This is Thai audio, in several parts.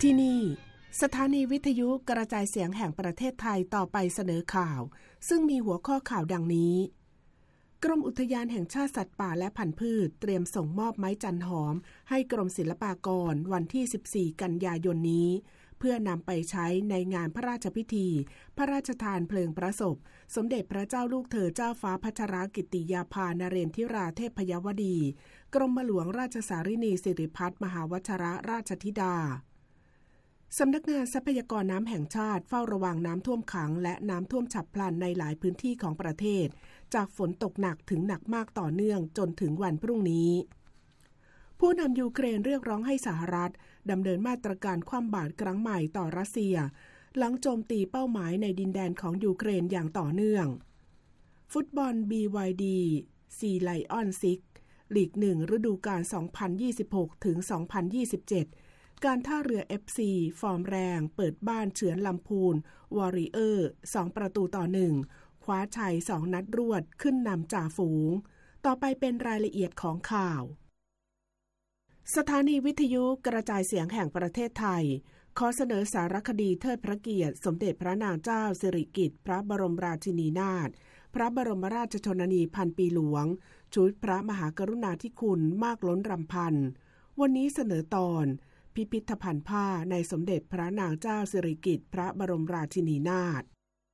ที่นี่สถานีวิทยุกระจายเสียงแห่งประเทศไทยต่อไปเสนอข่าวซึ่งมีหัวข้อข่าวดังนี้กรมอุทยานแห่งชาติสัตว์ป่าและพันธุ์พืชเตรียมส่งมอบไม้จันหอมให้กรมศิลปากรวันที่14กันยายนนี้เพื่อนำไปใช้ในงานพระราชพิธีพระราชทานเพลิงพระศพสมเด็จพระเจ้าลูกเธอเจ้าฟ้าพัชรกิติยาภานเรนทิราเทพยวดีกรมหลวงราชสารินีสิริพัฒน์มหาวชิรราชธิดาสำนักงานทรัพยากรน้ำแห่งชาติเฝ้าระวังน้ำท่วมขังและน้ำท่วมฉับพลันในหลายพื้นที่ของประเทศจากฝนตกหนักถึงหนักมากต่อเนื่องจนถึงวันพรุ่งนี้ผู้นำยูเครนเรียกร้องให้สหรัฐดำเนินมาตรการคว่ำบาตรครั้งใหม่ต่อรัสเซียหลังโจมตีเป้าหมายในดินแดนของยูเครนอย่างต่อเนื่องฟุตบอล BYD Sea Lion 6 ลีก 1 ฤดูกาล 2026 ถึง 2027 การท่าเรือ FC ฟอร์มแรงเปิดบ้านเฉือนลำพูนวอริเออร์2-1 คว้าชัย2นัดรวดขึ้นนำจ่าฝูงต่อไปเป็นรายละเอียดของข่าวสถานีวิทยุกระจายเสียงแห่งประเทศไทยขอเสนอสารคดีเทิดพระเกียรติสมเด็จพระนางเจ้าสิริกิติ์พระบรมราชินีนาถพระบรมราชชนนีพันปีหลวงชุดพระมหากรุณาธิคุณมากล้นรำพันวันนี้เสนอตอนพิพิธภัณฑ์ผ้าในสมเด็จพระนางเจ้าสิริกิติ์พระบรมราชินีนาถ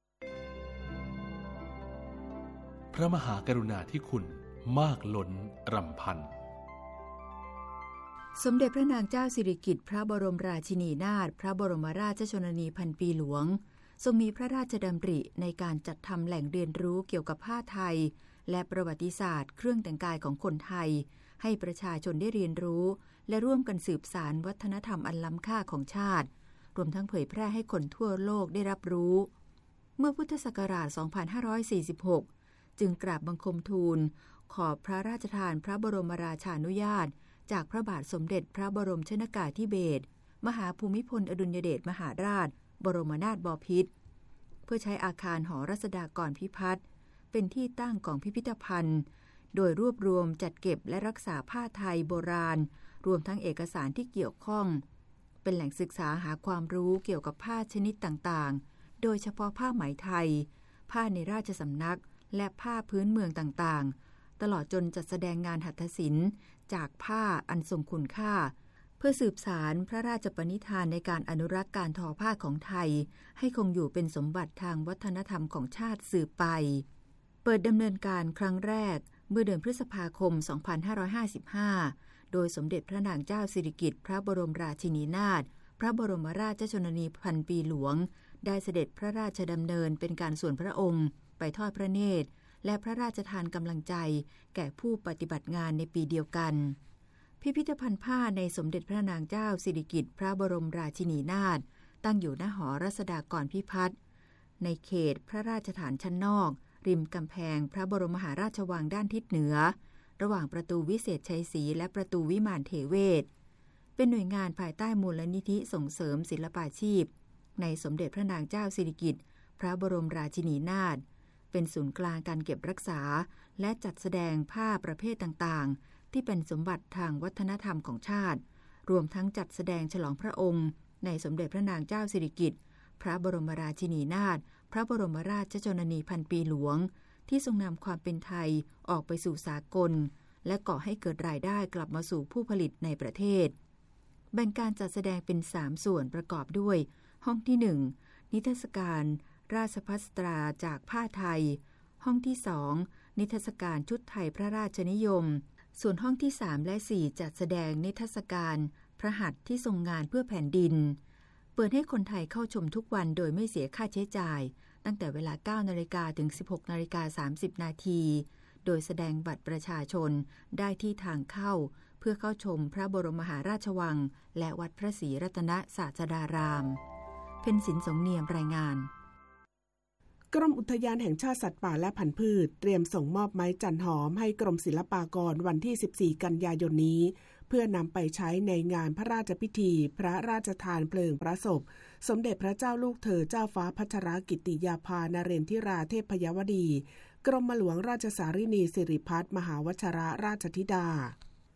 พระมหากรุณาธิคุณมากล้นรำพันสมเด็จพระนางเจ้าสิริกิติ์พระบรมราชินีนาถพระบรมราชชนนีพันปีหลวงทรงมีพระราชดำริในการจัดทำแหล่งเรียนรู้เกี่ยวกับผ้าไทยและประวัติศาสตร์เครื่องแต่งกายของคนไทยให้ประชาชนได้เรียนรู้และร่วมกันสืบสานวัฒนธรรมอันล้ำค่าของชาติรวมทั้งเผยแพร่ให้คนทั่วโลกได้รับรู้เมื่อพุทธศักราช 2546 จึงกราบบังคมทูลขอพระราชทานพระบรมราชานุญาตจากพระบาทสมเด็จพระบรมชนกาธิเบศรมหาภูมิพลอดุลยเดชมหาราชบรมนาถบพิตรเพื่อใช้อาคารหอรัศดากรพิพัฒน์เป็นที่ตั้งของพิพิธภัณฑ์โดยรวบรวมจัดเก็บและรักษาผ้าไทยโบราณรวมทั้งเอกสารที่เกี่ยวข้องเป็นแหล่งศึกษาหาความรู้เกี่ยวกับผ้าชนิดต่างๆโดยเฉพาะผ้าไหมไทยผ้าในราชสำนักและผ้าพื้นเมืองต่างๆตลอดจนจัดแสดงงานหัตถศิลป์จากผ้าอันทรงคุณค่าเพื่อสืบสารพระราชปณิธานในการอนุรักษ์การทอผ้าของไทยให้คงอยู่เป็นสมบัติทางวัฒนธรรมของชาติสืบไปเปิดดำเนินการครั้งแรกเมื่อเดือนพฤษภาคม 2555 โดยสมเด็จพระนางเจ้าสิริกิติ์พระบรมราชินีนาถพระบรมราชชนนีพันปีหลวงได้เสด็จพระราชดำเนินเป็นการส่วนพระองค์ไปทอดพระเนตรและพระราชทานกำลังใจแก่ผู้ปฏิบัติงานในปีเดียวกันพิพิธภัณฑ์ผ้าในสมเด็จพระนางเจ้าสิริกิติ์พระบรมราชินีนาถตั้งอยู่ณหอรัศดากรพิพัฒน์ในเขตพระราชฐานชั้นนอกริมกำแพงพระบรมมหาราชวังด้านทิศเหนือระหว่างประตูวิเศษชัยศรีและประตูวิมานเทเวศเป็นหน่วยงานภายใต้มูลนิธิส่งเสริมศิลปาชีพในสมเด็จพระนางเจ้าสิริกิติ์พระบรมราชินีนาถเป็นศูนย์กลางการเก็บรักษาและจัดแสดงผ้าประเภทต่างๆที่เป็นสมบัติทางวัฒนธรรมของชาติรวมทั้งจัดแสดงฉลองพระองค์ในสมเด็จพระนางเจ้าสิริกิติ์พระบรมราชินีนาถพระบรมราชชนนีพันปีหลวงที่ทรงนำความเป็นไทยออกไปสู่สากลและก่อให้เกิดรายได้กลับมาสู่ผู้ผลิตในประเทศแบ่งการจัดแสดงเป็น3ส่วนประกอบด้วยห้องที่1นิทรรศการราชภัสตราจากผ้าไทยห้องที่2นิทรรศการชุดไทยพระราชนิยมส่วนห้องที่3และ4จัดแสดงนิทรรศการพระหัตถ์ที่ทรงงานเพื่อแผ่นดินเปิดให้คนไทยเข้าชมทุกวันโดยไม่เสียค่าใช้จ่ายตั้งแต่เวลา 9 นาฬิกาถึง 16 นาฬิกา 30 นาทีโดยแสดงบัตรประชาชนได้ที่ทางเข้าเพื่อเข้าชมพระบรมมหาราชวังและวัดพระศรีรัตนศาสดารามเพ็ญศิลป์สงเนียมรายงานกรมอุทยานแห่งชาติสัตว์ป่าและพันธุ์พืชเตรียมส่งมอบไม้จันหอมให้กรมศิลปากรวันที่14กันยายนนี้เพื่อนำไปใช้ในงานพระราชพิธีพระราชทานเพลิงพระศพสมเด็จพระเจ้าลูกเธอเจ้าฟ้าพัชรกิติยาภานเรนทิราเทพยวดีกรมหลวงราชสารินีสิริพัฒน์มหาวชิรราชธิดา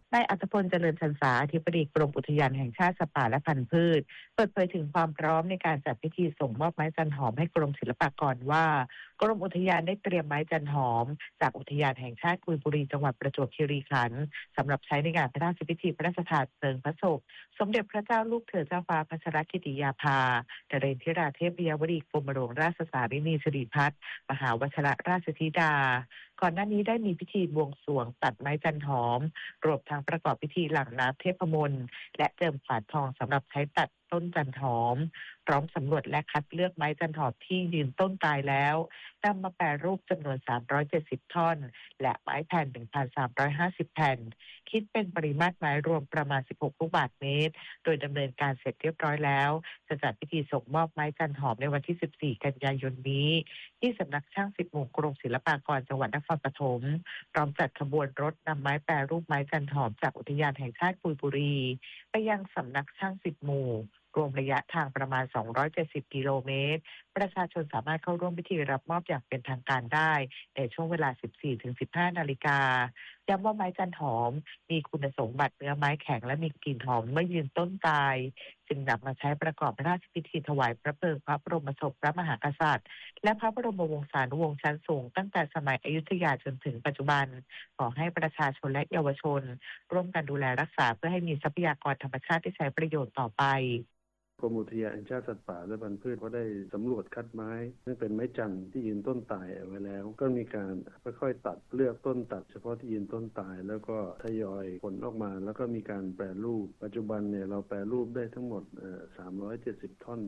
นายอัธพลเจริญชันษาอธิบดีกรมอุทยานแห่งชาติสัตว์ป่าและพันธุ์พืชเปิดเผยถึงความพร้อมในการจัดพิธีส่งมอบไม้จันหอมให้กรมศิลปากรว่ากรมอุทยานได้เตรียมไม้จันหอมจากอุทยานแห่งชาติกุยบุรีจังหวัดประจวบคีรีขันธ์สำหรับใช้ในงานพระราชพิธีพระราชทานเพลิงพระศพสมเด็จพระเจ้าลูกเธอเจ้าฟ้าพัชรกิติยาภานเรศธิราเทพยวดีกรมหลวงราชสารินีสิริพัฒน์มหาวชิรราชธิดาก่อนหน้านี้ได้มีพิธีบวงสรวงตัดไม้จันหอมรวมทั้งประกอบพิธีหลั่งน้ำเทพมนต์และเจิมขวานทองสำหรับใช้ตัดต้นจันหอมพร้อมสำรวจและคัดเลือกไม้จันหอมที่ยืนต้นตายแล้วนำมาแปรรูปจำนวน370ท่อนและไม้แผ่น 1,350 แผ่นคิดเป็นปริมาตรไม้รวมประมาณ16ลูกบาศก์เมตรโดยดำเนินการเสร็จเรียบร้อยแล้วจะจัดพิธีส่งมอบไม้จันหอมในวันที่14กันยายนนี้ที่สำนักช่าง10หมู่กรมศิลปากรจังหวัดนครปฐมพร้อมจัดขบวนรถนำไม้แปรรูปไม้จันหอมจากอุทยานแห่งชาติกุยบุรีไปยังสำนักช่าง10หมู่รวมระยะทางประมาณ270กิโลเมตรประชาชนสามารถเข้าร่วมพิธีรับมอบอย่างเป็นทางการได้ในช่วงเวลา 14-15 นาฬิกาย้ำว่าไม้จันหอมมีคุณสมบัติเนื้อไม้แข็งและมีกลิ่นหอมเมื่อยืนต้นตายจึงนำมาใช้ประกอบพระราชพิธีถวายพระเพลิงพระบรมศพพระมหากษัตริย์และพระบรมวงศานุวงศ์ชั้นสูงตั้งแต่สมัยอยุธยาจนถึงปัจจุบันขอให้ประชาชนและเยาวชนร่วมกันดูแลรักษาเพื่อให้มีทรัพยากรธรรมชาติที่ใช้ประโยชน์ต่อไปกรมอุทยานแห่งชาติสัตว์ป่าและพันธุ์พืชก็ได้สำรวจคัดไม้ซึ่งเป็นไม้จันทร์ที่ยืนต้นตายเอาไว้แล้วก็มีการค่อยๆตัดเลือกต้นตัดเฉพาะที่ยืนต้นตายแล้วก็ทยอยผลออกมาแล้วก็มีการแปรรูปปัจจุบันเนี่ยเราแปรรูปได้ทั้งหมด370ท่อน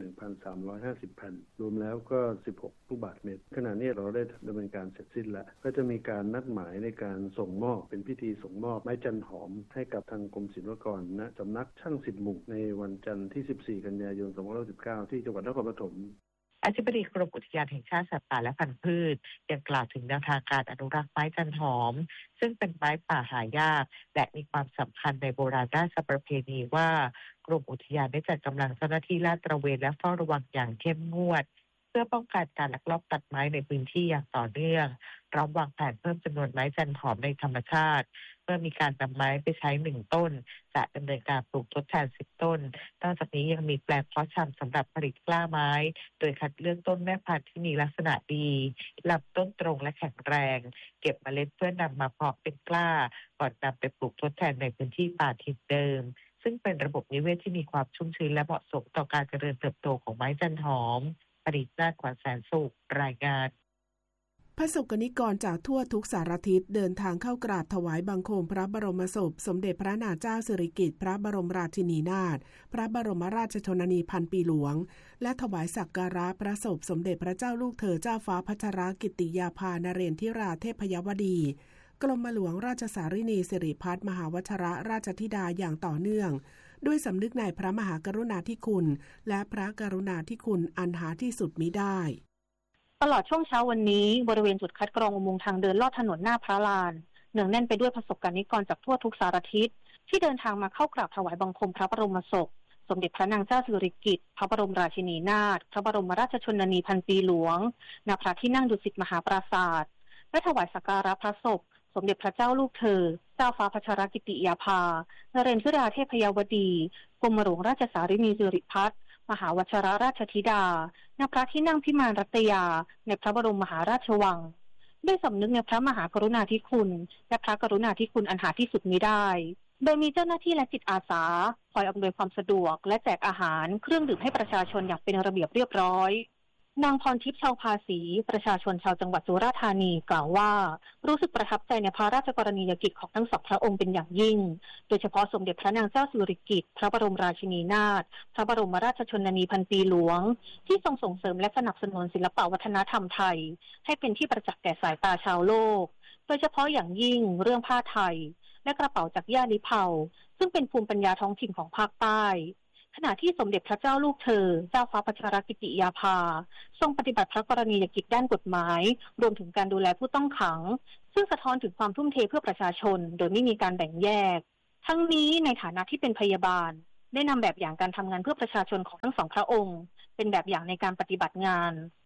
1,350 แผ่นรวมแล้วก็16ลูกบาศก์เมตรขณะนี้เราได้ดำเนินการเสร็จสิ้นแล้วก็จะมีการนัดหมายในการส่งมอบเป็นพิธีส่งมอบไม้จันหอมให้กับทางกรมศิลปากรณสำนักช่าง10หมู่ในวันจันทร์ที่14กันยายน2519ที่จังหวัดนครปฐมอธิบดีกรมอุทยานแห่งชาติสัตว์ป่าและพันธุ์พืชยังกล่าวถึงแนวทางการอนุรักษ์ไม้จันหอมซึ่งเป็นไม้ป่าหายากและมีความสำคัญในโบราณราชประเพณีว่ากรมอุทยานได้จัดกำลังเจ้าหน้าที่ลาดตระเวนและเฝ้าระวังอย่างเข้มงวดเพื่อป้องกันการลักลอบตัดไม้ในพื้นที่อย่างต่อเนื่องพร้อมวางแผนเพิ่มจำนวนไม้จันหอมในธรรมชาติเมื่อมีการนำไม้ไปใช้1ต้นจะดำเนินการปลูกทดแทน10ต้นนอกจากนี้ยังมีแปลงเพาะชำสำหรับผลิตกล้าไม้โดยคัดเลือกต้นแม่พันธุ์ที่มีลักษณะดีลำต้นตรงและแข็งแรงเก็บเมล็ดเพื่อนำมาเพาะเป็นกล้าก่อนนำไปปลูกทดแทนในพื้นที่ป่าถิ่นเดิมซึ่งเป็นระบบนิเวศที่มีความชุ่มชื้นและเหมาะสมต่อการเจริญเติบโตของไม้จันหอมผลิตนาฏขวัญแสนสุขรายงานพระสงฆ์นิกรจากทั่วทุกสารทิศเดินทางเข้ากราบถวายบังคมพระบรมศพสมเด็จพระนางเจ้าสิริกิติ์พระบรมราชินีนาถพระบรมราชชนนีพันปีหลวงและถวายสักการะพระศพสมเด็จพระเจ้าลูกเธอเจ้าฟ้าพัชรกิติยาภานเรศธิราเทพยวดีกรมหลวงราชสารินีสิริพัฒน์มหาวชิรราชธิดาอย่างต่อเนื่องด้วยสำนึกในพระมหากรุณาธิคุณและพระกรุณาธิคุณอันหาที่สุดมิได้ตลอดช่วงเช้าวันนี้บริเวณจุดคัดกรองอุโมงค์ทางเดินลอดถนนหน้าพระลานเนืองแน่นไปด้วยประสบกนิกรจากทั่วทุกสารทิศที่เดินทางมาเข้ากราบถวายบังคมพระบรมศพสมเด็จพระนางเจ้าสิริกิติ์พระบรมราชินีนาถพระบรมราชชนนีพันปีหลวงณพระที่นั่งดุสิตมหาปราสาทและถวายสักการะพระศพสมเด็จพระเจ้าลูกเธอเจ้าฟ้าพัชรกิติยาภานเรศธิราเทพยวดีกรมหลวงราชสารินีสิริพัฒน์มหาวชิรราชธิดาณพระที่นั่งพิมานรัตยาในพระบรมมหาราชวังด้วยสำนึกในพระมหากรุณาธิคุณและพระกรุณาธิคุณอันหาที่สุดมิได้โดยมีเจ้าหน้าที่และจิตอาสาคอยอำนวยความสะดวกและแจกอาหารเครื่องดื่มให้ประชาชนอย่างเป็นระเบียบเรียบร้อยนางพรทิพย์ชาวภาษีประชาชนชาวจังหวัดสุราษฎร์ธานีกล่าวว่ารู้สึกประทับใจในพระราชกรณียกิจของทั้งสองพระองค์เป็นอย่างยิ่งโดยเฉพาะสมเด็จพระนางเจ้าสิริกิติ์พระบรมราชินีนาถพระบรมราชชนนีพันปีหลวงที่ทรงส่งเสริมและสนับสนุนศิลปวัฒนธรรมไทยให้เป็นที่ประจักษ์แก่สายตาชาวโลกโดยเฉพาะอย่างยิ่งเรื่องผ้าไทยและกระเป๋าจากย่าลิเผาซึ่งเป็นภูมิปัญญาท้องถิ่นของภาคใต้ขณะที่สมเด็จพระเจ้าลูกเธอเจ้าฟ้าพัชรกิติยาภาทรงปฏิบัติพระกรณียกิจด้านกฎหมายรวมถึงการดูแลผู้ต้องขังซึ่งสะท้อนถึงความทุ่มเทเพื่อประชาชนโดยไม่มีการแบ่งแยกทั้งนี้ในฐานะที่เป็นพยาบาลได้นำแบบอย่างการทำงานเพื่อประชาชนของทั้งสองพระองค์เป็นแบบอย่างในการปฏิบัติงาน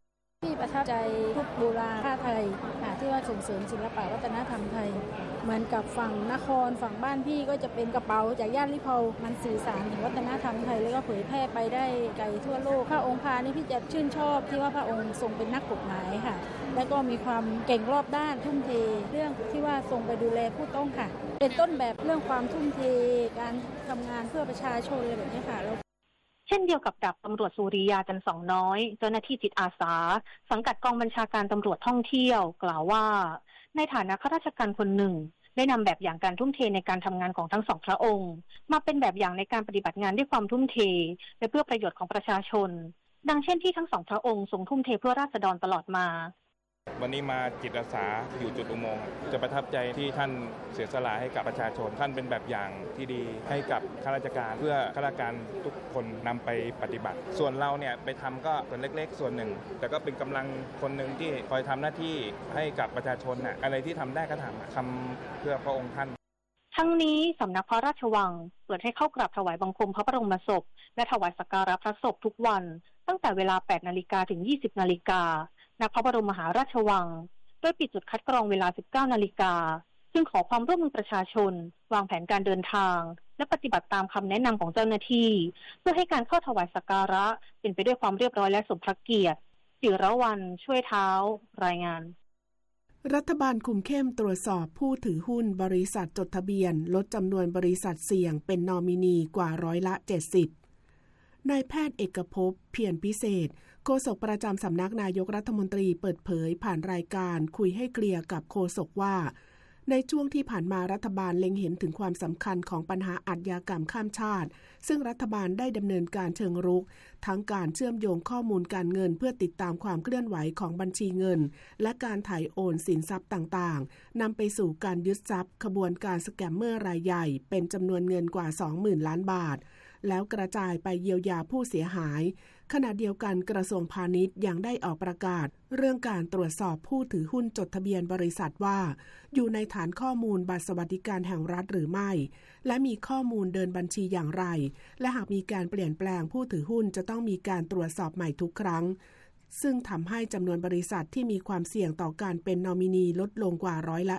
ที่ประทับใจพุทธบูราผ้าไทยที่ว่าส่งเสริมศิลปะวัฒนธรรมไทยเหมือนกับฝั่งนครฝั่งบ้านพี่ก็จะเป็นกระเป๋าจากย่านลิเพามันสื่อสารถึงวัฒนธรรมไทยแล้วก็เผยแพร่ไปได้ไกลทั่วโลกพระองค์พานี่พี่จะชื่นชอบที่ว่าพระองค์ทรงเป็นนักกฎหมายค่ะแล้วก็มีความเก่งรอบด้านทุ่มเทเรื่องที่ว่าทรงไปดูแลผู้ต้องค่ะเป็นต้นแบบเรื่องความทุ่มเทการทำงานเพื่อประชาชนอะไรแบบนี้ค่ะเช่นเดียวกับดาบตำรวจสุริยาจันทร์สองน้อยเจ้าหน้าที่จิตอาสาสังกัดกองบัญชาการตำรวจท่องเที่ยวกล่าวว่าในฐานะข้าราชการคนหนึ่งได้นำแบบอย่างการทุ่มเทในการทำงานของทั้งสองพระองค์มาเป็นแบบอย่างในการปฏิบัติงานด้วยความทุ่มเทและเพื่อประโยชน์ของประชาชนดังเช่นที่ทั้งสองพระองค์ทรงทุ่มเทเพื่อราษฎรตลอดมาวันนี้มาจิตอาสาอยู่จุดอุโมงค์จะประทับใจที่ท่านเสียสละให้กับประชาชนท่านเป็นแบบอย่างที่ดีให้กับข้าราชการเพื่อข้าราชการทุกคนนำไปปฏิบัติส่วนเราเนี่ยไปทำก็ส่วนเล็กๆส่วนหนึ่งแต่ก็เป็นกำลังคนหนึ่งที่คอยทำหน้าที่ให้กับประชาชนอะไรที่ทำได้ก็ทำเพื่อพระองค์ท่านทั้งนี้สำนักพระราชวังเปิดให้เข้ากราบถวายบังคมพระบรมศพและถวายสักการะพระศพทุกวันตั้งแต่เวลา 8 นาฬิกาถึง 20 นาฬิกาณ พระบรมมหาราชวังโดยปิดจุดคัดกรองเวลา 19 นาฬิกาซึ่งขอความร่วมมือประชาชนวางแผนการเดินทางและปฏิบัติตามคำแนะนำของเจ้าหน้าที่เพื่อให้การเข้าถวายสักการะเป็นไปด้วยความเรียบร้อยและสมพระเกียรติจิรวรรณช่วยเท้ารายงานรัฐบาลคุมเข้มตรวจสอบผู้ถือหุ้นบริษัทจดทะเบียนลดจำนวนบริษัทเสี่ยงเป็นนอมินีกว่า70%นายแพทย์เอกภพเพียรพิเศษโฆษกประจำสำนักนายกรัฐมนตรีเปิดเผยผ่านรายการคุยให้เคลียร์กับโฆษกว่าในช่วงที่ผ่านมารัฐบาลเล็งเห็นถึงความสำคัญของปัญหาอาชญากรรมข้ามชาติซึ่งรัฐบาลได้ดำเนินการเชิงรุกทั้งการเชื่อมโยงข้อมูลการเงินเพื่อติดตามความเคลื่อนไหวของบัญชีเงินและการถ่ายโอนสินทรัพย์ต่างๆนำไปสู่การยึดทรัพย์ขบวนการสแกมเมอร์รายใหญ่เป็นจำนวนเงินกว่า 20,000 ล้านบาทแล้วกระจายไปเยียวยาผู้เสียหายขณะเดียวกันกระทรวงพาณิชย์ยังได้ออกประกาศเรื่องการตรวจสอบผู้ถือหุ้นจดทะเบียนบริษัทว่าอยู่ในฐานข้อมูลบัตรสวัสดิการแห่งรัฐหรือไม่และมีข้อมูลเดินบัญชีอย่างไรและหากมีการเปลี่ยนแปลงผู้ถือหุ้นจะต้องมีการตรวจสอบใหม่ทุกครั้งซึ่งทำให้จำนวนบริษัทที่มีความเสี่ยงต่อการเป็นนอมินีลดลงกว่า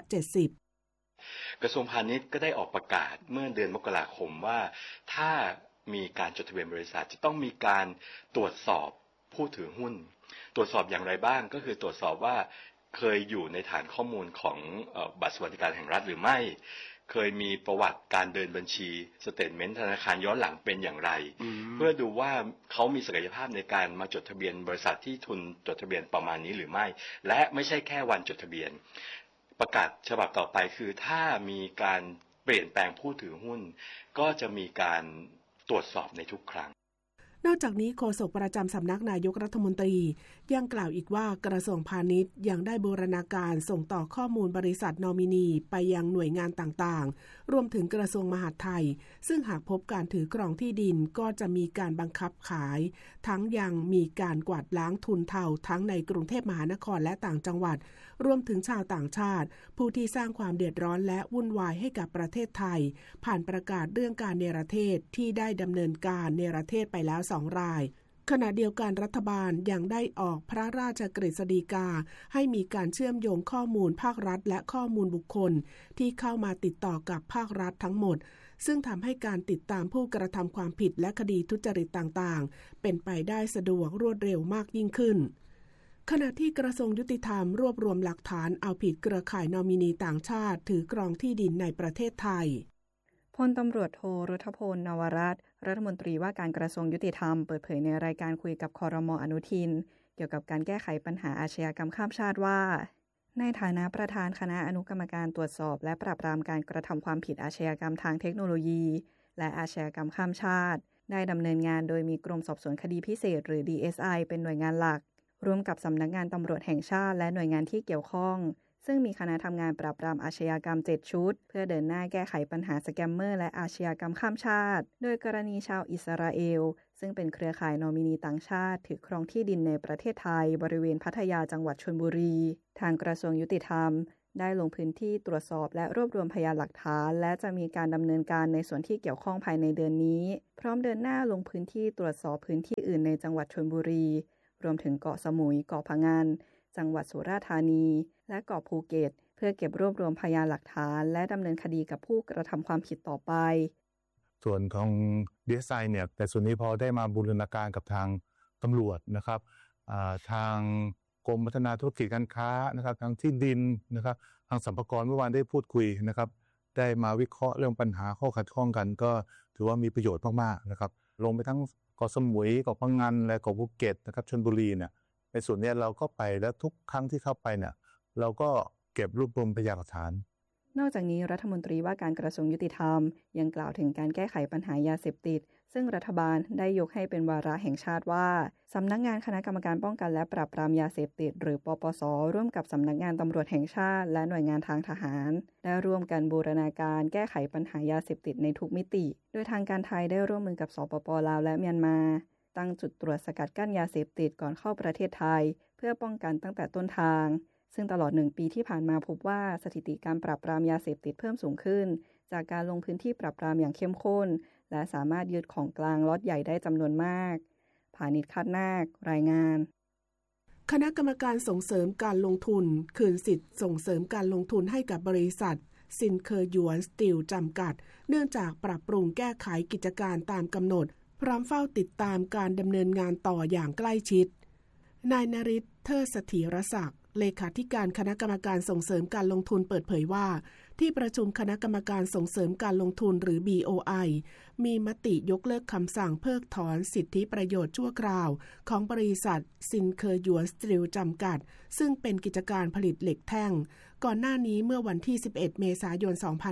70% กระทรวงพาณิชย์ก็ได้ออกประกาศเมื่อเดือนมกราคมว่าถ้ามีการจดทะเบียนบริษัทจะต้องมีการตรวจสอบผู้ถือหุ้นตรวจสอบอย่างไรบ้างก็คือตรวจสอบว่าเคยอยู่ในฐานข้อมูลของบัตรสวัสดิการแห่งรัฐหรือไม่เคยมีประวัติการเดินบัญชีสเตทเมนต์ธนาคารย้อนหลังเป็นอย่างไรเพื่อดูว่าเขามีศักยภาพในการมาจดทะเบียนบริษัทที่ทุนจดทะเบียนประมาณนี้หรือไม่และไม่ใช่แค่วันจดทะเบียนประกาศฉบับต่อไปคือถ้ามีการเปลี่ยนแปลงผู้ถือหุ้นก็จะมีการตรวจสอบในทุกครั้งนอกจากนี้โฆษกประจำสำนักนายกรัฐมนตรียังกล่าวอีกว่ากระทรวงพาณิชย์ยังได้บูรณาการส่งต่อข้อมูลบริษัทนอมินีไปยังหน่วยงานต่างๆรวมถึงกระทรวงมหาดไทยซึ่งหากพบการถือครองที่ดินก็จะมีการบังคับขายทั้งยังมีการกวาดล้างทุนเทาทั้งในกรุงเทพมหานครและต่างจังหวัดรวมถึงชาวต่างชาติผู้ที่สร้างความเดือดร้อนและวุ่นวายให้กับประเทศไทยผ่านประกาศเรื่องการเนรเทศที่ได้ดำเนินการเนรเทศไปแล้ว2 รายขณะเดียวกันรัฐบาลยังได้ออกพระราชกฤษฎีกาให้มีการเชื่อมโยงข้อมูลภาครัฐและข้อมูลบุคคลที่เข้ามาติดต่อกับภาครัฐทั้งหมดซึ่งทำให้การติดตามผู้กระทำความผิดและคดีทุจริตต่างๆเป็นไปได้สะดวกรวดเร็วมากยิ่งขึ้นขณะที่กระทรวงยุติธรรมรวบรวมหลักฐานเอาผิดเครือข่ายนอมินีต่างชาติถือครองที่ดินในประเทศไทยพลตำรวจโทรุทพล นวรัตน์รัฐมนตรีว่าการกระทรวงยุติธรรมเปิดเผยในรายการคุยกับครม.อนุทินเกี่ยวกับการแก้ไขปัญหาอาชญากรรมข้ามชาติว่าในฐานะประธานคณะอนุกรรมการตรวจสอบและปราบปรามการกระทำความผิดอาชญากรรมทางเทคโนโลยีและอาชญากรรมข้ามชาติได้ดำเนินงานโดยมีกรมสอบสวนคดีพิเศษหรือ DSI เป็นหน่วยงานหลักร่วมกับสำนักงานตำรวจแห่งชาติและหน่วยงานที่เกี่ยวข้องซึ่งมีคณะทำงานปราบปรามอาชญากรรม7ชุดเพื่อเดินหน้าแก้ไขปัญหาสแกมเมอร์และอาชญากรรมข้ามชาติโดยกรณีชาวอิสราเอลซึ่งเป็นเครือข่ายนอมินีต่างชาติถือครองที่ดินในประเทศไทยบริเวณพัทยาจังหวัดชลบุรีทางกระทรวงยุติธรรมได้ลงพื้นที่ตรวจสอบและรวบรวมพยานหลักฐานและจะมีการดำเนินการในส่วนที่เกี่ยวข้องภายในเดือนนี้พร้อมเดินหน้าลงพื้นที่ตรวจสอบพื้นที่อื่นในจังหวัดชลบุรีรวมถึงเกาะสมุยเกาะพะงันจังหวัดสุราษฎร์ธานีและเกาะภูเก็ตเพื่อเก็บรวบรวมพยานหลักฐานและดำเนินคดีกับผู้กระทำความผิดต่อไปส่วนของ DSI เนี่ยแต่ส่วนนี้พอได้มาบูรณาการกับทางตำรวจนะครับทางกรมพัฒนาธุรกิจการค้านะครับทางที่ดินนะครับทางสรรพากรเมื่อวานได้พูดคุยนะครับได้มาวิเคราะห์เรื่องปัญหาข้อขัดข้องกันก็ถือว่ามีประโยชน์มากๆนะครับลงไปทั้งเกาะสมุยเกาะพะงันและเกาะภูเก็ตนะครับชลบุรีเนี่ยในส่วนนี้เราก็ไปแล้วทุกครั้งที่เข้าไปเนี่ยเราก็เก็บรวบรวมพยานหลักฐานนอกจากนี้รัฐมนตรีว่าการกระทรวงยุติธรรมยังกล่าวถึงการแก้ไขปัญหายาเสพติดซึ่งรัฐบาลได้ยกให้เป็นวาระแห่งชาติว่าสำนักงานคณะกรรมการป้องกันและปราบปรามยาเสพติดหรือปปส.ร่วมกับสำนักงานตำรวจแห่งชาติและหน่วยงานทางทหารได้ร่วมกันบูรณาการแก้ไขปัญหายาเสพติดในทุกมิติโดยทางการไทยได้ร่วมมือกับสปป.ลาวและเมียนมาตั้งจุดตรวจสกัดกั้นยาเสพติดก่อนเข้าประเทศไทยเพื่อป้องกันตั้งแต่ต้นทางซึ่งตลอด1ปีที่ผ่านมาพบว่าสถิติการปราบปรามยาเสพติดเพิ่มสูงขึ้นจากการลงพื้นที่ปราบปรามอย่างเข้มข้นและสามารถยึดของกลางล็อตใหญ่ได้จำนวนมากผานิช คาดนาครายงานคณะกรรมการส่งเสริมการลงทุนคืนสิทธิ์ส่งเสริมการลงทุนให้กับบริษัทซินเคอร์หยวนสตีลจำกัดเนื่องจากปรับปรุงแก้ไขกิจการตามกำหนดพร้อมเฝ้าติดตามการดำเนินงานต่ออย่างใกล้ชิดนายนฤทธิ์เทิดเสถียรศักดิ์เลขาธิการคณะกรรมการส่งเสริมการลงทุนเปิดเผยว่าที่ประชุมคณะกรรมการส่งเสริมการลงทุนหรือ BOI มีมติยกเลิกคำสั่งเพิกถอนสิทธิประโยชน์ชั่วคราวของบริษัทซินเคอร์หยวนสตีลจำกัดซึ่งเป็นกิจการผลิตเหล็กแท่งก่อนหน้านี้เมื่อวันที่11เมษายน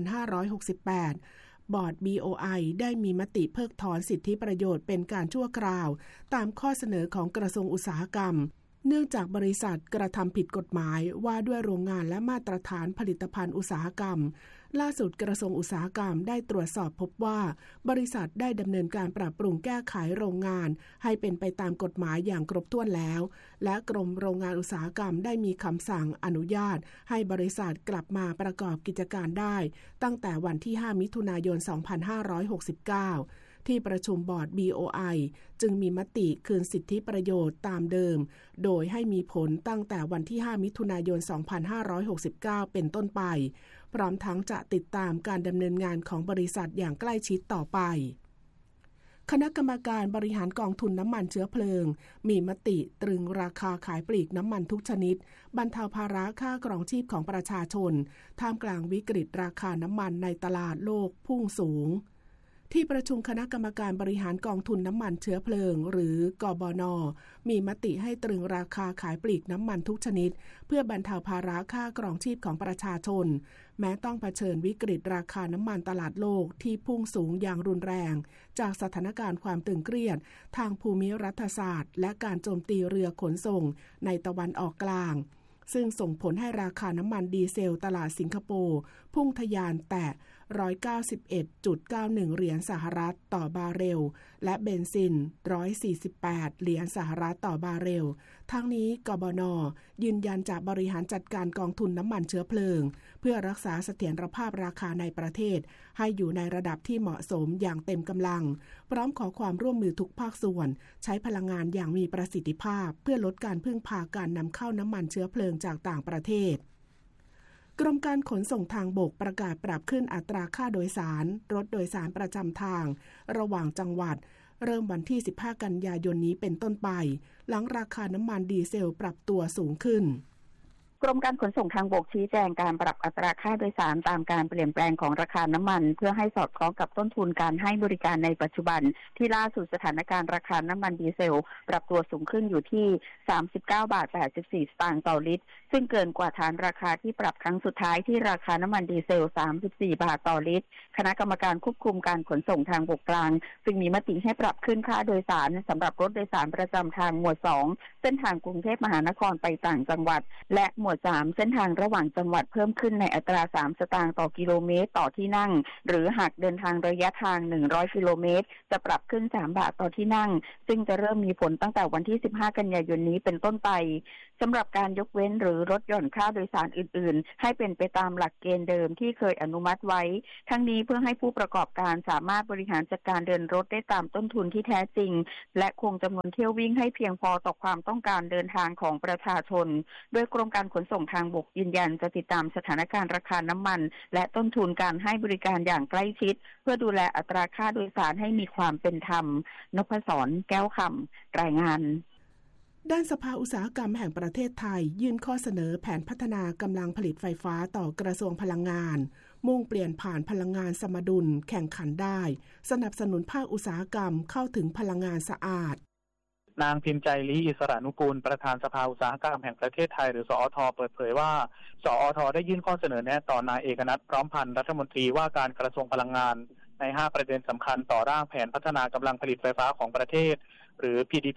2568บอร์ด BOI ได้มีมติเพิกถอนสิทธิประโยชน์เป็นการชั่วคราวตามข้อเสนอของกระทรวงอุตสาหกรรมเนื่องจากบริษัทกระทำผิดกฎหมายว่าด้วยโรงงานและมาตรฐานผลิตภัณฑ์อุตสาหกรรมล่าสุดกระทรวงอุตสาหกรรมได้ตรวจสอบพบว่าบริษัทได้ดำเนินการปรับปรุงแก้ไขโรงงานให้เป็นไปตามกฎหมายอย่างครบถ้วนแล้วและกรมโรงงานอุตสาหกรรมได้มีคำสั่งอนุญาตให้บริษัทกลับมาประกอบกิจการได้ตั้งแต่วันที่5มิถุนายน2569ที่ประชุมบอร์ด BOI จึงมีมติคืนสิทธิประโยชน์ตามเดิมโดยให้มีผลตั้งแต่วันที่5มิถุนายน2569เป็นต้นไปพร้อมทั้งจะติดตามการดำเนินงานของบริษัทอย่างใกล้ชิดต่อไปคณะกรรมการบริหารกองทุนน้ำมันเชื้อเพลิงมีมติตรึงราคาขายปลีกน้ำมันทุกชนิดบรรเทาภาระค่าครองชีพของประชาชนท่ามกลางวิกฤตราคาน้ำมันในตลาดโลกพุ่งสูงที่ประชุมคณะกรรมการบริหารกองทุนน้ำมันเชื้อเพลิงหรือกบน.มีมติให้ตรึงราคาขายปลีกน้ำมันทุกชนิดเพื่อบรรเทาภาระค่าครองชีพของประชาชนแม้ต้องเผชิญวิกฤตราคาน้ำมันตลาดโลกที่พุ่งสูงอย่างรุนแรงจากสถานการณ์ความตึงเครียดทางภูมิรัฐศาสตร์และการโจมตีเรือขนส่งในตะวันออกกลางซึ่งส่งผลให้ราคาน้ำมันดีเซลตลาดสิงคโปร์พุ่งทะยานแตะ 191.91 เหรียญสหรัฐต่อบาร์เรลและเบนซิน 148 เหรียญสหรัฐต่อบาร์เรลทั้งนี้กบน.ยืนยันจะบริหารจัดการกองทุนน้ำมันเชื้อเพลิงเพื่อรักษาเสถียรภาพราคาในประเทศให้อยู่ในระดับที่เหมาะสมอย่างเต็มกำลังพร้อมขอความร่วมมือทุกภาคส่วนใช้พลังงานอย่างมีประสิทธิภาพเพื่อลดการพึ่งพาการนำเข้าน้ำมันเชื้อเพลิงจากต่างประเทศกรมการขนส่งทางบกประกาศปรับขึ้นอัตราค่าโดยสารรถโดยสารประจำทางระหว่างจังหวัดเริ่มวันที่15กันยายนนี้เป็นต้นไปหลังราคาน้ำมันดีเซลปรับตัวสูงขึ้นกรมการขนส่งทางบกชี้แจงการปรับอัตราค่าโดยสารตามการเปลี่ยนแปลงของราคาน้ำมันเพื่อให้สอดคล้องกับต้นทุนการให้บริการในปัจจุบันที่ล่าสุดสถานการณ์ราคาน้ำมันดีเซลปรับตัวสูงขึ้นอยู่ที่ 39.84 สตางค์ต่อลิตรซึ่งเกินกว่าฐานราคาที่ปรับครั้งสุดท้ายที่ราคาน้ำมันดีเซล 34 บาทต่อลิตรคณะกรรมการควบคุมการขนส่งทางบกกลางจึงมีมติให้ปรับขึ้นค่าโดยสารสำหรับรถโดยสารประจำทางหมวด 2 เส้นทางกรุงเทพมหานครไปต่างจังหวัดและหมวดวด3เส้นทางระหว่างจังหวัดเพิ่มขึ้นในอัตรา3สตางค์ต่อกิโลเมตรต่อที่นั่งหรือหากเดินทางระยะทาง100กิโลเมตรจะปรับขึ้น3บาทต่อที่นั่งซึ่งจะเริ่มมีผลตั้งแต่วันที่15กันยายนนี้เป็นต้นไปสำหรับการยกเว้นหรือลดหย่อนค่าโดยสารอื่นๆให้เป็นไปตามหลักเกณฑ์เดิมที่เคยอนุมัติไว้ทั้งนี้เพื่อให้ผู้ประกอบการสามารถบริหารจัดการเดินรถได้ตามต้นทุนที่แท้จริงและคงจำนวนเที่ยววิ่งให้เพียงพอต่อความต้องการเดินทางของประชาชนโดยกรมการขนส่งทางบกยืนยันจะติดตามสถานการณ์ราคาน้ำมันและต้นทุนการให้บริการอย่างใกล้ชิดเพื่อดูแลอัตราค่าโดยสารให้มีความเป็นธรรมนพศรแก้วคำรายงานด้านสภาอุตสาหกรรมแห่งประเทศไทยยื่นข้อเสนอแผนพัฒนากำลังผลิตไฟฟ้าต่อกระทรวงพลังงานมุ่งเปลี่ยนผ่านพลังงานสมดุลแข่งขันได้สนับสนุนภาคอุตสาหกรรมเข้าถึงพลังงานสะอาดนางพิมพ์ใจลี้อิสระนุกูลประธานสภาอุตสาหกรรมแห่งประเทศไทยหรือสอท.เปิดเผยว่าสอท.ได้ยื่นข้อเสนอแนะต่อนายเอกนัทพร้อมพันธ์รัฐมนตรีว่าการกระทรวงพลังงานใน5ประเด็นสำคัญต่อร่างแผนพัฒนากำลังผลิตไฟฟ้าของประเทศหรือ PDP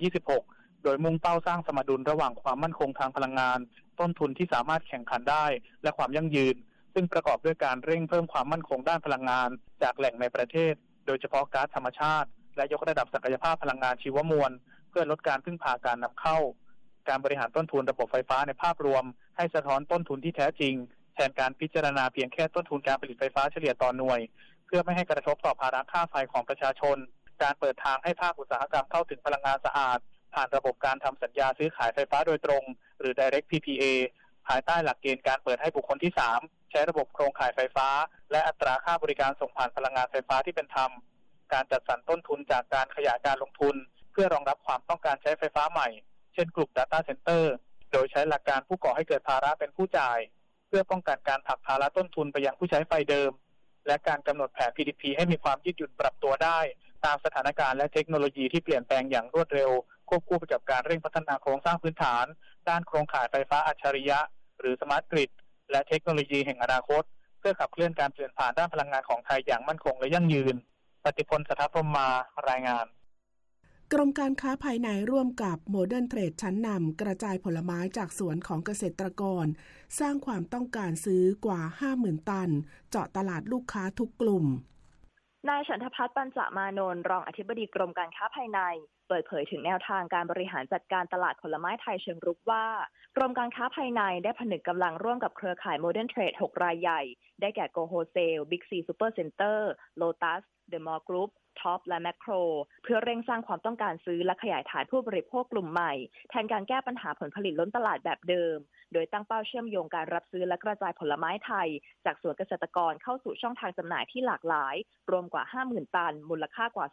2026 โดยมุ่งเป้าสร้างสมดุลระหว่างความมั่นคงทางพลังงานต้นทุนที่สามารถแข่งขันได้และความยั่งยืนซึ่งประกอบด้วยการเร่งเพิ่มความมั่นคงด้านพลังงานจากแหล่งในประเทศโดยเฉพาะก๊าซธรรมชาติและยกระดับศักยภาพพลังงานชีวมวลเพื่อลดการพึ่งพาการนำเข้าการบริหารต้นทุนระบบไฟฟ้าในภาพรวมให้สะท้อนต้นทุนที่แท้จริงแทนการพิจารณาเพียงแค่ต้นทุนการผลิตไฟฟ้าเฉลี่ยต่อหน่วยเพื่อไม่ให้กระทบต่อภาระค่าไฟของประชาชนการเปิดทางให้ภาคอุตสาหกรรมเข้าถึงพลังงานสะอาดผ่านระบบการทำสัญญาซื้อขายไฟฟ้าโดยตรงหรือ Direct PPA ภายใต้หลักเกณฑ์การเปิดให้บุคคลที่3ใช้ระบบโครงข่ายไฟฟ้าและอัตราค่าบริการส่งผ่านพลังงานไฟฟ้าที่เป็นธรรมการจัดสรรต้นทุนจากการขยายการลงทุนเพื่อรองรับความต้องการใช้ไฟฟ้าใหม่เช่นกลุ่ม Data Center โดยใช้หลักการผู้ก่อให้เกิดภาระเป็นผู้จ่ายเพื่อป้องกันการผลักภาระต้นทุนไปยังผู้ใช้ไฟเดิมและการกำหนดแผน PDP ให้มีความยืดหยุ่นปรับตัวได้ตามสถานการณ์และเทคโนโลยีที่เปลี่ยนแปลงอย่างรวดเร็วควบคู่ไปกับการเร่งพัฒนาโครงสร้างพื้นฐานด้านโครงข่ายไฟฟ้าอัจฉริยะหรือ Smart Grid และเทคโนโลยีแห่งอนาคตเพื่อขับเคลื่อนการเปลี่ยนผ่านด้านพลังงานของไทยอย่างมั่นคงและยั่งยืนปฏิพล สถาพรหมารายงานกรมการค้าภายในร่วมกับโมเดิร์นเทรดชั้นนำกระจายผลไม้จากสวนของเกษตรกรสร้างความต้องการซื้อกว่า 50,000 ตันเจาะตลาดลูกค้าทุกกลุ่มนายฉันทภัทร ปัญจมานนท์รองอธิบดีกรมการค้าภายในเปิดเผยถึงแนวทางการบริหารจัดการตลาดผลไม้ไทยเชิงรุกว่ากรมการค้าภายในได้ผนึกกำลังร่วมกับเครือข่ายโมเดิร์นเทรด6รายใหญ่ได้แก่โกโฮเซล บิ๊กซีซูเปอร์เซ็นเตอร์โลตัสเดอะมอลล์กรุ๊ปท็อปและแมคโครเพื่อเร่งสร้างความต้องการซื้อและขยายฐานผู้บริโภคกลุ่มใหม่แทนการแก้ปัญหาผลผลิตล้นตลาดแบบเดิมโดยตั้งเป้าเชื่อมโยงการรับซื้อและกระจายผลไม้ไทยจากสวนเกษตรกรเข้าสู่ช่องทางจำหน่ายที่หลากหลายรวมกว่า 50,000 ตันมูลค่ากว่า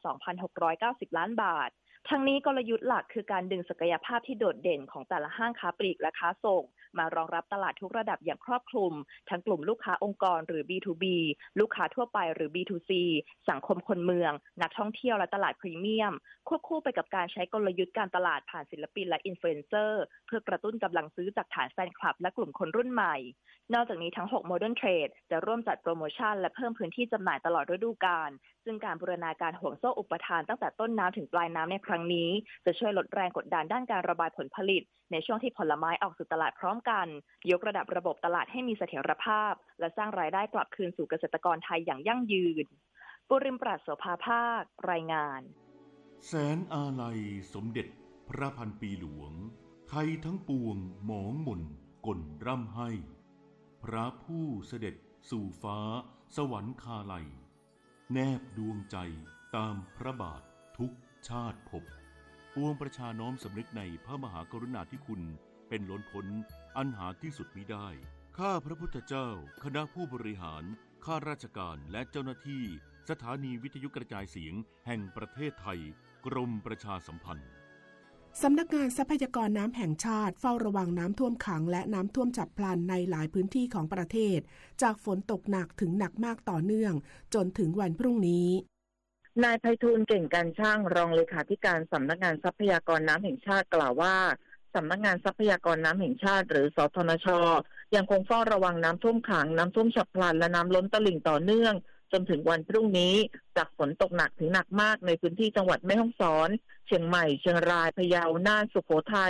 2,690 ล้านบาททั้งนี้กลยุทธ์หลักคือการดึงศักยภาพที่โดดเด่นของแต่ละห้างค้าปลีกและค้าส่งมารองรับตลาดทุกระดับอย่างครอบคลุมทั้งกลุ่มลูกค้าองค์กรหรือ B2B ลูกค้าทั่วไปหรือ B2C สังคมคนเมืองนักท่องเที่ยวและตลาดพรีเมียมควบคู่ไปกับการใช้กลยุทธ์การตลาดผ่านศิลปินและอินฟลูเอนเซอร์เพื่อกระตุ้นกำลังซื้อจากฐานแฟนคลับและกลุ่มคนรุ่นใหม่นอกจากนี้ทั้ง6 Modern Trade จะร่วมจัดโปรโมชั่นและเพิ่มพื้นที่จำหน่ายตลอดฤดูกาลซึ่งการบูรณาการห่วงโซ่อุปทานตั้งแต่ต้นน้ำถึงปลายน้ำในครั้งนี้จะช่วยลดแรงกดดันด้านการระบายผลผลิตในช่วงที่ผลไม้ออกสู่ตลาดพร้อมกันยกระดับระบบตลาดให้มีเสถียรภาพและสร้างรายได้กลับคืนสู่เกษตรกรไทยอย่างยั่งยืนปุริมปราศโสภาภาครายงานแสนอาลัยสมเด็จพระพันปีหลวงไทยทั้งปวงหมองหม่นก่นร่ำให้พระผู้เสด็จสู่ฟ้าสวรรคาลัยแนบดวงใจตามพระบาททุกชาติภพปวงประชาน้อมสำนึกในพระมหากรุณาธิคุณเป็นล้นพ้นอันหาที่สุดมิได้ข้าพระพุทธเจ้าคณะผู้บริหารข้าราชการและเจ้าหน้าที่สถานีวิทยุกระจายเสียงแห่งประเทศไทยกรมประชาสัมพันธ์สำนักงานทรัพยากรน้ำแห่งชาติเฝ้าระวังน้ำท่วมขังและน้ำท่วมฉับพลันในหลายพื้นที่ของประเทศจากฝนตกหนักถึงหนักมากต่อเนื่องจนถึงวันพรุ่งนี้นายไพฑูรย์เก่งการช่างรองเลขาธิการสำนักงานทรัพยากรน้ำแห่งชาติกล่าวว่าสำนักงานทรัพยากรน้ำแห่งชาติหรือสทนช.ยังคงเฝ้าระวังน้ำท่วมขังน้ำท่วมฉับพลันและน้ำล้นตลิ่งต่อเนื่องจนถึงวันพรุ่งนี้จากฝนตกหนักถึงหนักมากในพื้นที่จังหวัดแม่ฮ่องสอนเชียงใหม่เชียงรายพะเยาน่านสุโขทัย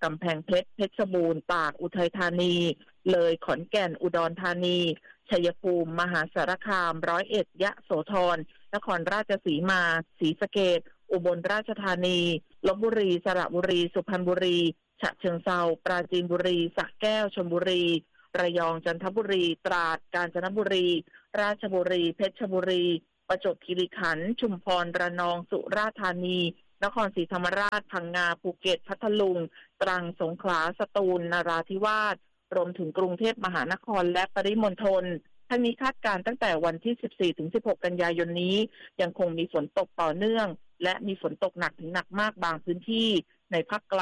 กำแพงเพชรเพชรบูรณ์ตากอุทัยธานีเลยขอนแก่นอุดรธานีชัยภูมิมหาสารคาม101ยะโสธรนครราชสีมาศรีสะเกษอุบลราชธานีลพบุรีสระบุรีสุพรรณบุรีฉะเชิงเทราปราจีนบุรีสระแก้วชลบุรีระยองจันทบุรีตราดกาญจนบุรีราชบุรีเพชรบุรีประจวบคีรีขันธ์ชุมพรระนองสุราษฎร์ธานีนครศรีธรรมราชพังงาภูเก็ตพัทลุงตรังสงขลาสตูลนราธิวาสรวมถึงกรุงเทพมหานครและปริมณฑลทั้งนี้คาดการณ์ตั้งแต่วันที่ 14-16 กันยายนนี้ยังคงมีฝนตกต่อเนื่องและมีฝนตกหนักถึงหนักมากบางพื้นที่ในภาคกลาง